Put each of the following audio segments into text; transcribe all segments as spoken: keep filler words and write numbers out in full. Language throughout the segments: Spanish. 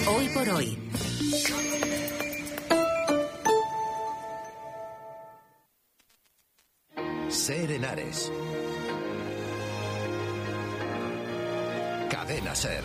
Hoy por hoy. Ser Henares. Cadena Ser.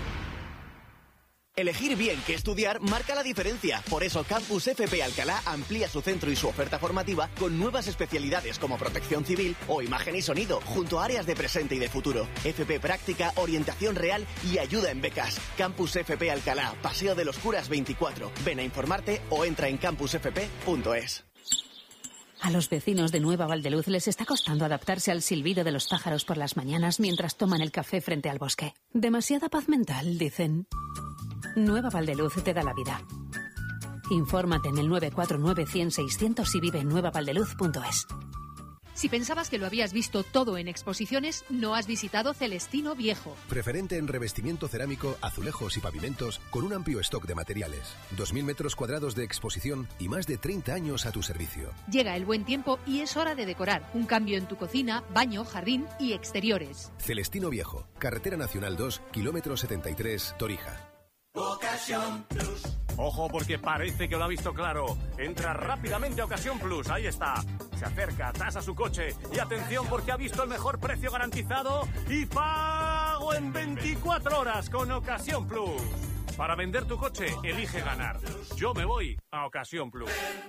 Elegir bien qué estudiar marca la diferencia. Por eso Campus F P Alcalá amplía su centro y su oferta formativa con nuevas especialidades como protección civil o imagen y sonido, junto a áreas de presente y de futuro. F P Práctica, orientación real y ayuda en becas. Campus F P Alcalá, Paseo de los Curas veinticuatro. Ven a informarte o entra en campus f p punto es. A los vecinos de Nueva Valdeluz les está costando adaptarse al silbido de los pájaros por las mañanas mientras toman el café frente al bosque. Demasiada paz mental, dicen. Nueva Valdeluz te da la vida. Infórmate en el nueve cuatro nueve, cien, seiscientos y vive en nueva valdeluz punto es. Si pensabas que lo habías visto todo en exposiciones, no has visitado Celestino Viejo. Preferente en revestimiento cerámico, azulejos y pavimentos, con un amplio stock de materiales. dos mil metros cuadrados de exposición y más de treinta años a tu servicio. Llega el buen tiempo y es hora de decorar. Un cambio en tu cocina, baño, jardín y exteriores. Celestino Viejo, Carretera Nacional dos, kilómetro setenta y tres, Torija. Ocasión Plus. Ojo, porque parece que lo ha visto claro. Entra rápidamente a Ocasión Plus, ahí está. Se acerca, tasa su coche y atención porque ha visto el mejor precio garantizado y pago en veinticuatro horas con Ocasión Plus. Para vender tu coche, elige ganar. Yo me voy a Ocasión Plus.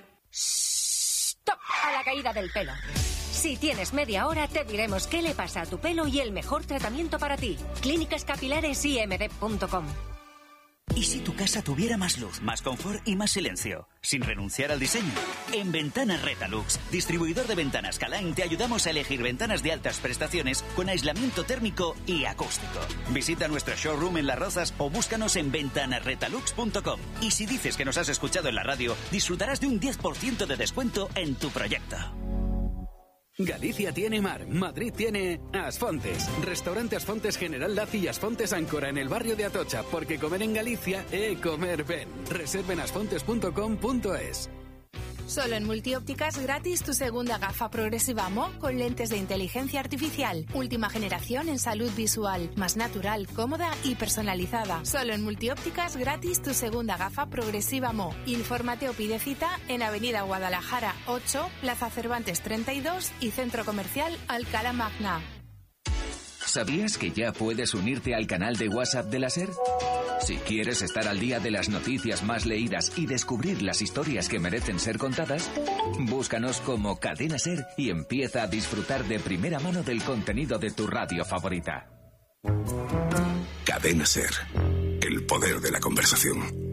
¡Stop! A la caída del pelo. Si tienes media hora, te diremos qué le pasa a tu pelo y el mejor tratamiento para ti. Clínicas Capilares I M D punto com. ¿Y si tu casa tuviera más luz, más confort y más silencio? Sin renunciar al diseño. En Ventanas Retalux, distribuidor de ventanas Calain, te ayudamos a elegir ventanas de altas prestaciones con aislamiento térmico y acústico. Visita nuestro showroom en Las Rozas o búscanos en ventanas retalux punto com. Y si dices que nos has escuchado en la radio, disfrutarás de un diez por ciento de descuento en tu proyecto. Galicia tiene mar, Madrid tiene Asfontes. Restaurante Asfontes General Laci y Asfontes Áncora en el barrio de Atocha, porque comer en Galicia es comer ben. Reserven asfontes punto com punto es. Solo en Multiópticas gratis tu segunda gafa progresiva Mo con lentes de inteligencia artificial. Última generación en salud visual, más natural, cómoda y personalizada. Solo en Multiópticas gratis tu segunda gafa progresiva Mo. Infórmate o pide cita en Avenida Guadalajara ocho, Plaza Cervantes treinta y dos y Centro Comercial Alcalá Magna. ¿Sabías que ya puedes unirte al canal de WhatsApp de la SER? Si quieres estar al día de las noticias más leídas y descubrir las historias que merecen ser contadas, búscanos como Cadena SER y empieza a disfrutar de primera mano del contenido de tu radio favorita. Cadena SER, el poder de la conversación.